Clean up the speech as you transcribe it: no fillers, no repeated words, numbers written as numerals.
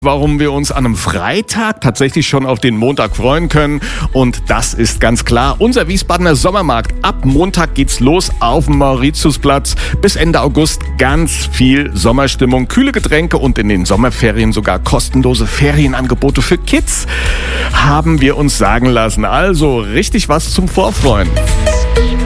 Warum wir uns an einem Freitag tatsächlich schon auf den Montag freuen können. Und das ist ganz klar unser Wiesbadener Sommermarkt. Ab Montag geht's los auf dem Mauritiusplatz. Bis Ende August ganz viel Sommerstimmung, kühle Getränke und in den Sommerferien sogar kostenlose Ferienangebote für Kids. Haben wir uns sagen lassen. Also richtig was zum Vorfreuen.